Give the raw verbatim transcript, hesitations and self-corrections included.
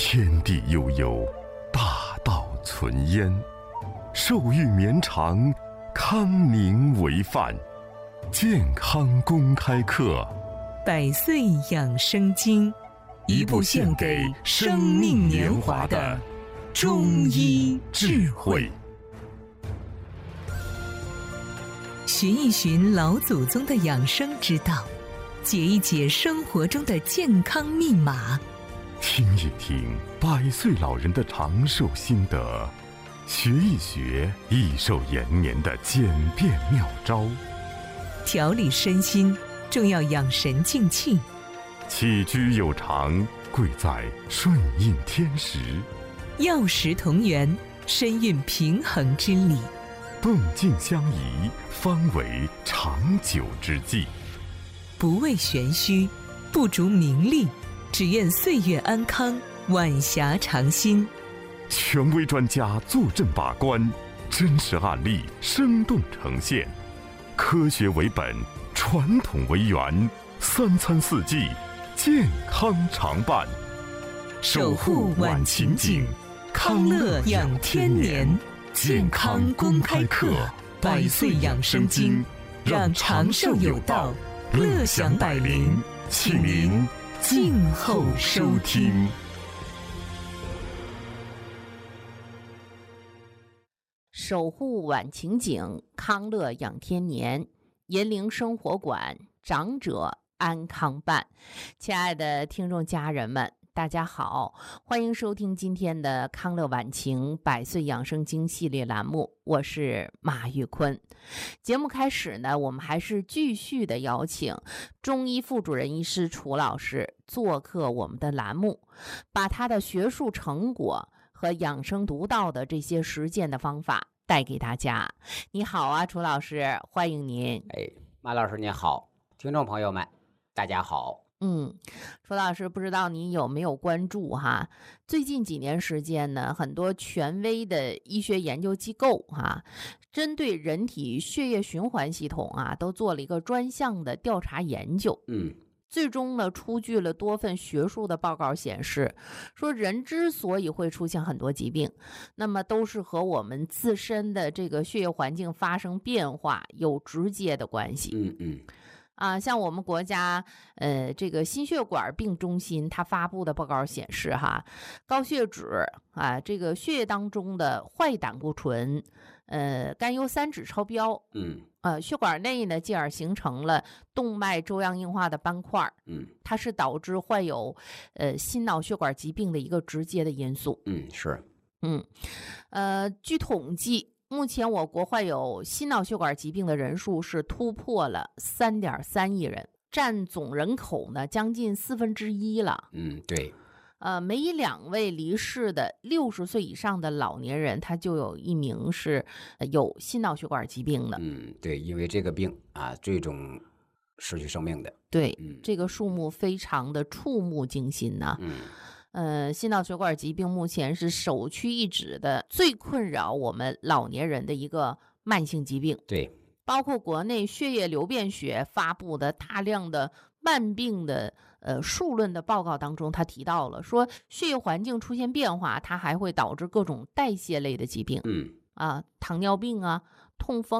天地悠悠，大道存焉。寿欲绵长，康宁为范。健康公开课， 百岁养生经， 一部献给生命年华的中医智慧。 寻一寻老祖宗的养生之道，解一解生活中的健康密码， 听一听百岁老人的长寿心得，学一学益寿延年的简便妙招。 调理身心，重要养神静气。 起居有常，贵在顺应天时。 药食同源，身运平衡之理。 动静相宜，方为长久之计。 不为玄虚，不逐名利，只愿岁月安康，晚霞长新。 权威专家坐镇把关，真实案例生动呈现。科学为本，传统为源，三餐四季，健康常伴。守护晚晴景，康乐养天年。健康公开课，百岁养生经，让长寿有道，乐享百龄，请您静候收听。 守护晚晴景，康乐养天年，银铃生活馆，长者安康伴。亲爱的听众家人们，大家好，欢迎收听今天的康乐晚晴百岁养生经系列栏目，我是马玉坤。节目开始呢，我们还是继续的邀请中医副主任医师楚老师做客我们的栏目，把他的学术成果和养生独到的这些实践的方法带给大家。你好啊，楚老师，欢迎您。 哎，马老师您好，听众朋友们大家好。 嗯，楚老师，不知道你有没有关注哈？最近几年时间呢，很多权威的医学研究机构哈，针对人体血液循环系统啊，都做了一个专项的调查研究。 嗯， 最终呢，出具了多份学术的报告显示，说人之所以会出现很多疾病，那么都是和我们自身的这个血液环境发生变化有直接的关系。 嗯嗯。 啊，像我们国家呃这个心血管病中心它发布的报告显示哈，高血脂啊，这个血液当中的坏胆固醇，呃甘油三酯超标， 嗯， 呃血管内呢进而形成了动脉粥样硬化的斑块， 嗯， 它是导致患有呃心脑血管疾病的一个直接的因素。 嗯，是， 嗯，呃，据统计，目前我国患有心脑血管疾病的人数是突破了 三点三亿人，占总人口呢将近四分之一了。 嗯，对。 呃，每一两位离世的六十岁以上的老年人，他就有一名是有心脑血管疾病的。 嗯，对，因为这个病啊，最终失去生命的。 对， 嗯， 这个数目非常的触目惊心呐。 嗯。 呃，心脑血管疾病目前是首屈一指的最困扰我们老年人的一个慢性疾病。 对， 包括国内血液流变学发布的大量的慢病的呃数论的报告当中，他提到了说，血液环境出现变化，它还会导致各种代谢类的疾病。 嗯， 啊，糖尿病啊，痛风